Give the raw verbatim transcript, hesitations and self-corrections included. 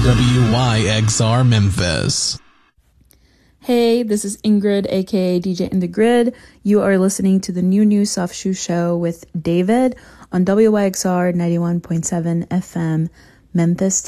W Y X R Memphis. Hey, this is Ingrid, aka D J in the Grid. You are listening to the New New Soft Shoe Show with David on W Y X R ninety-one point seven F M, Memphis.